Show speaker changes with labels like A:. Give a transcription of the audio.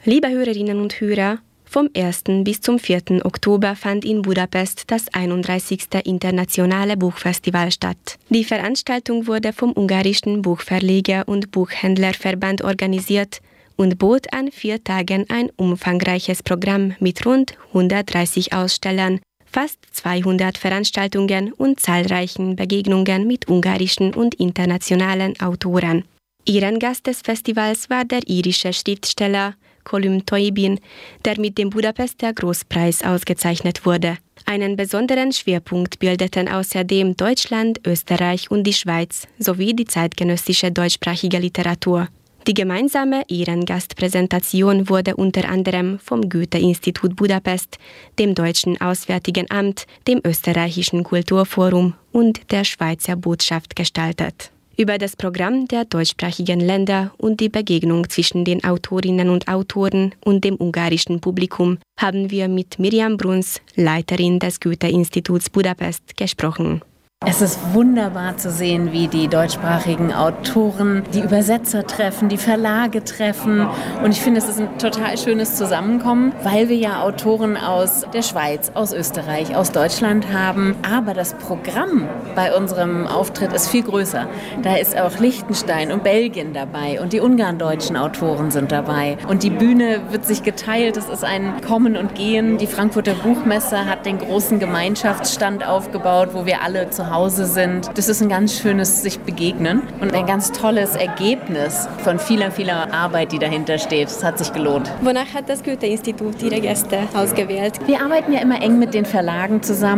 A: Liebe Hörerinnen und Hörer, vom 1. bis zum 4. Oktober fand in Budapest das 31. Internationale Buchfestival statt. Die Veranstaltung wurde vom ungarischen Buchverleger- und Buchhändlerverband organisiert und bot an 4 Tagen ein umfangreiches Programm mit rund 130 Ausstellern, fast 200 Veranstaltungen und zahlreichen Begegnungen mit ungarischen und internationalen Autoren. Ehrengast des Festivals war der irische Schriftsteller Colm Tóibín, der mit dem Budapester Großpreis ausgezeichnet wurde. Einen besonderen Schwerpunkt bildeten außerdem Deutschland, Österreich und die Schweiz sowie die zeitgenössische deutschsprachige Literatur. Die gemeinsame Ehrengastpräsentation wurde unter anderem vom Goethe-Institut Budapest, dem Deutschen Auswärtigen Amt, dem Österreichischen Kulturforum und der Schweizer Botschaft gestaltet. Über das Programm der deutschsprachigen Länder und die Begegnung zwischen den Autorinnen und Autoren und dem ungarischen Publikum haben wir mit Miriam Bruns, Leiterin des Goethe-Instituts Budapest, gesprochen.
B: Es ist wunderbar zu sehen, wie die deutschsprachigen Autoren die Übersetzer treffen, die Verlage treffen. Und ich finde, es ist ein total schönes Zusammenkommen, weil wir ja Autoren aus der Schweiz, aus Österreich, aus Deutschland haben. Aber das Programm bei unserem Auftritt ist viel größer. Da ist auch Liechtenstein und Belgien dabei und die ungarndeutschen Autoren sind dabei. Und die Bühne wird sich geteilt. Es ist ein Kommen und Gehen. Die Frankfurter Buchmesse hat den großen Gemeinschaftsstand aufgebaut, wo wir alle zu Hause sind. Das ist ein ganz schönes sich begegnen und ein ganz tolles Ergebnis von vieler Arbeit, die dahinter steht. Es hat sich gelohnt.
A: Wonach hat das Goethe-Institut Ihre Gäste ausgewählt?
B: Wir arbeiten ja immer eng mit den Verlagen zusammen